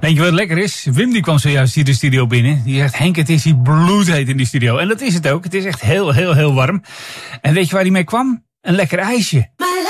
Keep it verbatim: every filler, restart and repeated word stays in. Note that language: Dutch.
Weet je wat lekker is? Wim die kwam zojuist hier de studio binnen. Die zegt, Henk, het is hier bloedheet in die studio. En dat is het ook. Het is echt heel, heel, heel warm. En weet je waar hij mee kwam? Een lekker ijsje.